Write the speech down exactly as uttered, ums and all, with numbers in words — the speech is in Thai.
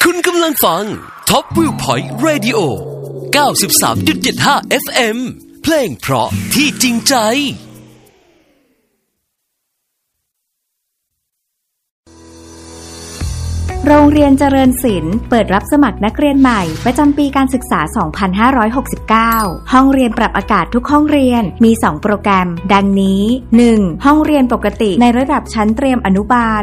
คุณกำลังฟัง Top Viewpoint Radio เก้าสิบสามจุดเจ็ดห้า เอฟ เอ็ม เพลงเพราะที่จริงใจโรงเรียนเจริญศิลป์เปิดรับสมัครนักเรียนใหม่ประจำปีการศึกษา สองพันห้าร้อยหกสิบเก้า ห้องเรียนปรับอากาศทุกห้องเรียนมี สอง โปรแกรมดังนี้ หนึ่ง ห้องเรียนปกติในระดับชั้นเตรียมอนุบาล